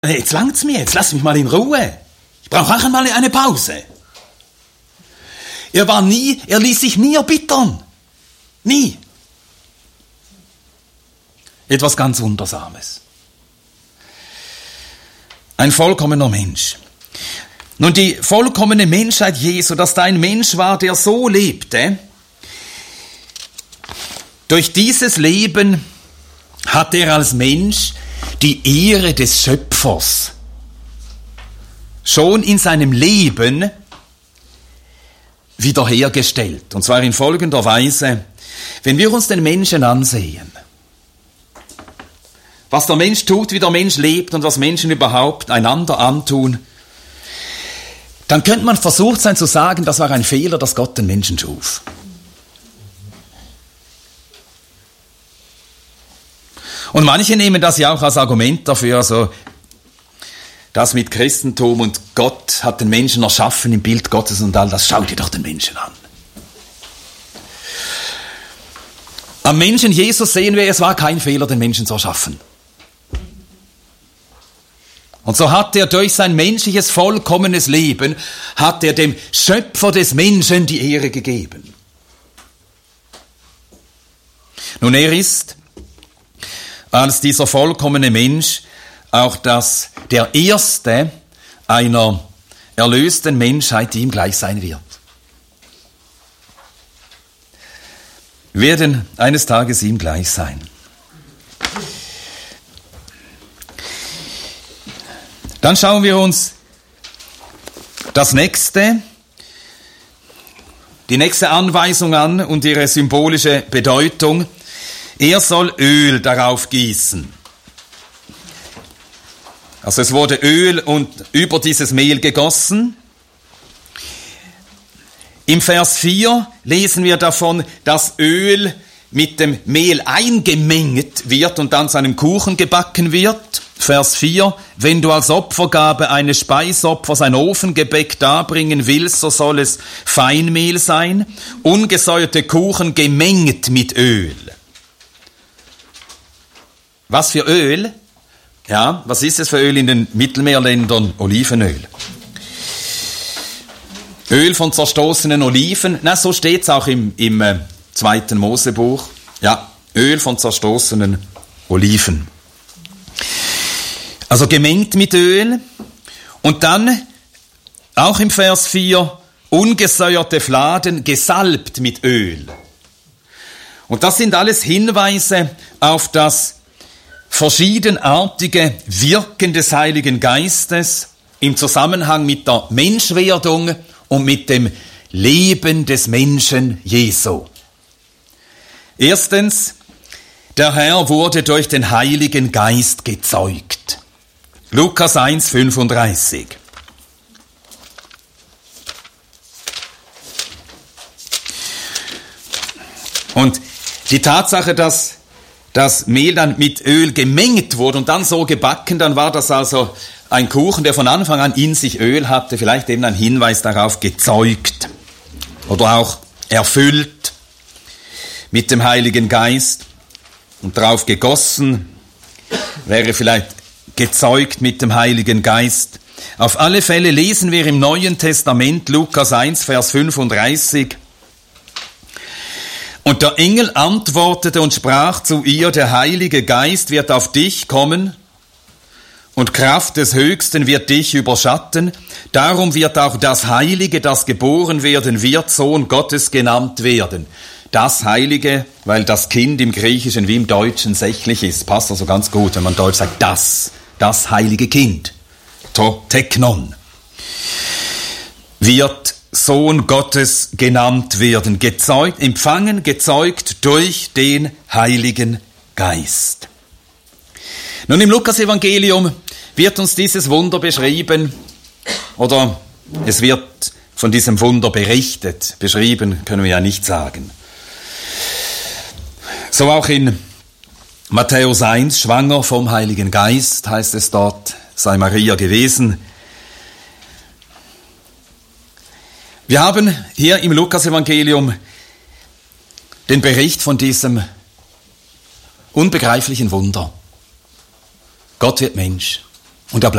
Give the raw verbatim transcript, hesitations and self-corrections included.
Jetzt langt's mir, jetzt lass mich mal in Ruhe. Ich brauche auch einmal eine Pause. Er war nie, er ließ sich nie erbittern. Nie. Etwas ganz Wundersames. Ein vollkommener Mensch. Nun, die vollkommene Menschheit Jesu, dass da ein Mensch war, der so lebte, durch dieses Leben hat er als Mensch die Ehre des Schöpfers schon in seinem Leben wiederhergestellt. Und zwar in folgender Weise: Wenn wir uns den Menschen ansehen, was der Mensch tut, wie der Mensch lebt und was Menschen überhaupt einander antun, dann könnte man versucht sein zu sagen, das war ein Fehler, dass Gott den Menschen schuf. Und manche nehmen das ja auch als Argument dafür, also das mit Christentum und Gott hat den Menschen erschaffen im Bild Gottes und all das. Schau dir doch den Menschen an. Am Menschen Jesus sehen wir, es war kein Fehler, den Menschen zu erschaffen. Und so hat er durch sein menschliches, vollkommenes Leben, hat er dem Schöpfer des Menschen die Ehre gegeben. Nun, er ist als dieser vollkommene Mensch auch das, der Erste einer erlösten Menschheit, die ihm gleich sein wird. Wir werden eines Tages ihm gleich sein. Dann schauen wir uns das nächste, die nächste Anweisung an und ihre symbolische Bedeutung. Er soll Öl darauf gießen. Also es wurde Öl und über dieses Mehl gegossen. Im Vers vier lesen wir davon, dass Öl mit dem Mehl eingemengt wird und dann zu einem Kuchen gebacken wird. Vers vier: Wenn du als Opfergabe eines Speisopfers ein Ofengebäck darbringen willst, so soll es Feinmehl sein, ungesäuerte Kuchen gemengt mit Öl. Was für Öl? Ja, was ist es für Öl in den Mittelmeerländern? Olivenöl. Öl von zerstoßenen Oliven. Na, so steht es auch im, im äh, zweiten Mosebuch. Ja, Öl von zerstoßenen Oliven. Also gemengt mit Öl. Und dann, auch im Vers vier, ungesäuerte Fladen gesalbt mit Öl. Und das sind alles Hinweise auf das verschiedenartige Wirken des Heiligen Geistes im Zusammenhang mit der Menschwerdung und mit dem Leben des Menschen Jesu. Erstens, der Herr wurde durch den Heiligen Geist gezeugt. Lukas eins, fünfunddreißig. Und die Tatsache, dass das Mehl dann mit Öl gemengt wurde und dann so gebacken, dann war das also ein Kuchen, der von Anfang an in sich Öl hatte, vielleicht eben ein Hinweis darauf, gezeugt oder auch erfüllt mit dem Heiligen Geist und darauf gegossen, wäre vielleicht gezeugt mit dem Heiligen Geist. Auf alle Fälle lesen wir im Neuen Testament, Lukas eins, Vers fünfunddreißig, und der Engel antwortete und sprach zu ihr: Der Heilige Geist wird auf dich kommen und Kraft des Höchsten wird dich überschatten. Darum wird auch das Heilige, das geboren werden wird, Sohn Gottes genannt werden. Das Heilige, weil das Kind im Griechischen wie im Deutschen sächlich ist. Passt also ganz gut, wenn man Deutsch sagt, das, das heilige Kind. To teknon. Wird Sohn Gottes genannt werden, gezeugt, empfangen, gezeugt durch den Heiligen Geist. Nun, im Lukas-Evangelium wird uns dieses Wunder beschrieben, oder es wird von diesem Wunder berichtet. Beschrieben können wir ja nicht sagen. So auch in Matthäus eins, schwanger vom Heiligen Geist, heißt es dort, sei Maria gewesen. Wir haben hier im Lukas-Evangelium den Bericht von diesem unbegreiflichen Wunder. Gott wird Mensch, Und da